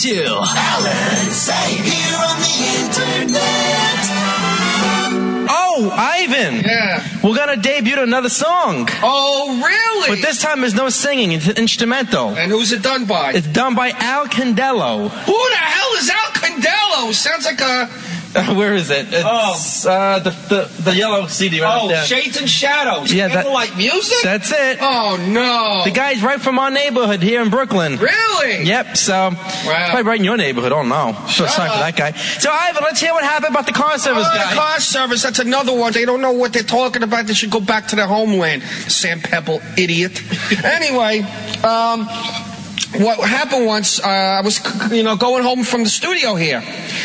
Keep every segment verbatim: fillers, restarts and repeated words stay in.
to Alan Sane here on the internet. Oh, Ivan. Yeah. We're going to debut another song. Oh, really? But this time there's no singing. It's instrumental. And who's it done by? It's done by Al Condello. Who the hell is Al Condello? Sounds like a... Uh, where is it? It's oh. uh, the, the the yellow C D right oh, there. Shades and Shadows. Yeah, that, like music? That's it. Oh, no. The guy's right from our neighborhood here in Brooklyn. Really? Yep, so... Wow. Probably right in your neighborhood. Oh, no. So sorry for that guy. So, Ivan, let's hear what happened about the car service oh, guy. The car service, that's another one. They don't know what they're talking about. They should go back to their homeland. Sam Pebble, idiot. Anyway, um... what happened once, uh, I was, you know, going home from the studio here.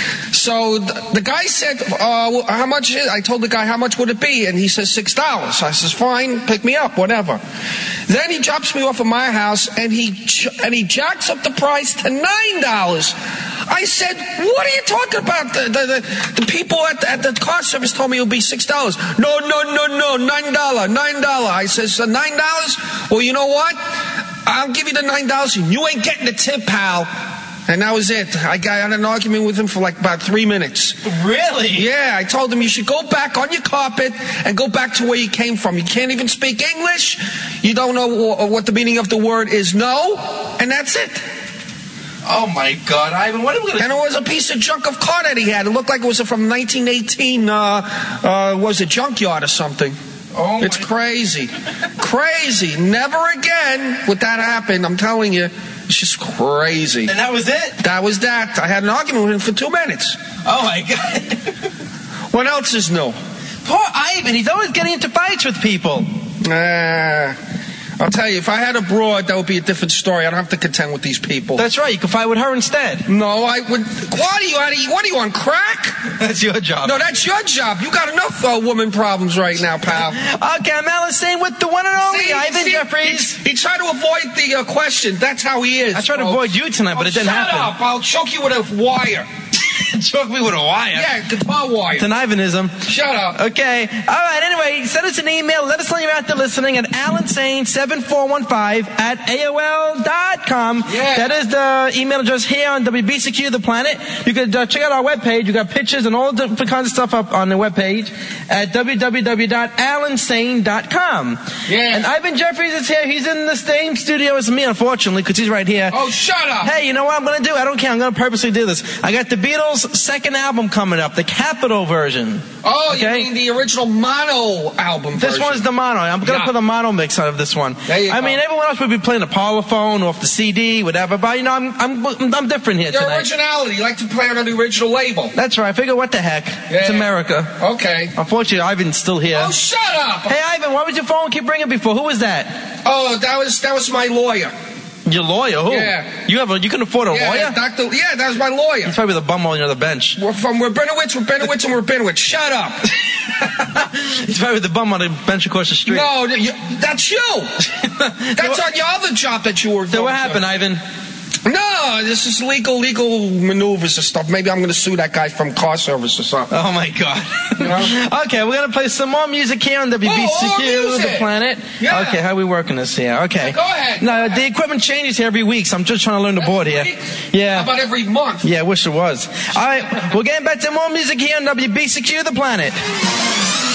So the, the guy said, uh, how much is, I told the guy, how much would it be? And he says, six dollars. I says, fine, pick me up, whatever. Then he drops me off at my house, and he, and he jacks up the price to nine dollars. I said, what are you talking about? The, the, the, the people at the, at the car service told me it would be six dollars. No, no, no, no, nine dollars, nine dollars. I says, nine dollars? Well, you know what? I'll give you the nine dollars and you ain't getting the tip, pal. And that was it. I got in an argument with him for like about three minutes. Really? Yeah, I told him you should go back on your carpet and go back to where you came from. You can't even speak English. You don't know what the meaning of the word is no. And that's it. Oh, my God, Ivan, what are we going to... And it was a piece of junk of car that he had. It looked like it was from nineteen eighteen, uh, uh, was it junkyard or something? Oh, it's crazy. Crazy. Never again would that happen, I'm telling you. It's just crazy. And that was it? That was that. I had an argument with him for two minutes. Oh, my God. What else is new? Poor Ivan. He's always getting into fights with people. Uh, I'll tell you, if I had a broad, that would be a different story. I don't have to contend with these people. That's right. You can fight with her instead. No, I would... What are you, what are you, what are you on crack? That's your job. No, that's your job. You got enough uh, woman problems right now, pal. Okay, I'm Alan Sane with the one and only see, Ivan see, Jeffries. He, he tried to avoid the uh, question. That's how he is. I tried folks. to avoid you tonight, but oh, it didn't shut happen. Shut up. I'll choke you with a wire. Choke me with a wire? Yeah, guitar wire. It's an Ivanism. Shut up. Okay. All right, anyway, send us an email. Let us know you're out there listening at alan sane seven four one five at A O L dot com. Yeah. That is the email address here on W B C Q The Planet. You could uh, check out our webpage. You got pictures and all different kinds of stuff up on the webpage at w w w dot alan sane dot com. Yeah. And Ivan Jeffries is here. He's in the same studio as me, unfortunately, because he's right here. Oh, shut up. Hey, you know what I'm going to do? I don't care. I'm going to purposely do this. I got the Beatles' second album coming up, the Capitol version. Oh, okay? You mean the original mono album version? This one's the mono. I'm going to Yeah. put a mono mix out of this one. There you I go. mean, everyone else would be playing a Parlophone off the C D, whatever, but, you know, I'm I'm, I'm different here Your tonight. originality. You like to play it on the original label. That's right. I figure, what the heck? Yeah. It's America. Okay. Unfortunately, Ivan's still here. Oh, shut up. Hey, Ivan, why was your phone keep ringing before? Who was that? Oh, that was that was my lawyer. Your lawyer? Who? Yeah. You have a, you can afford a yeah, lawyer? Doctor Yeah, that was my lawyer. He's probably the bum on the other bench. We're from Rabinowitz, Rabinowitz, and Rabinowitz. Shut up. He's probably the bum on the bench across the street. No, you, that's you. That's on your other job that you were. So what happened, Ivan? No, this is legal, legal maneuvers and stuff. Maybe I'm going to sue that guy from car service or something. Oh, my God. You know? Okay, we're going to play some more music here on W B C Q, oh, The Planet. Yeah. Okay, how are we working this here? Okay. Yeah, go ahead. No, the equipment changes here every week, so I'm just trying to learn the Every board here. week? Yeah. How about every month? Yeah, I wish it was. All right, we're getting back to more music here on W B C Q, The Planet.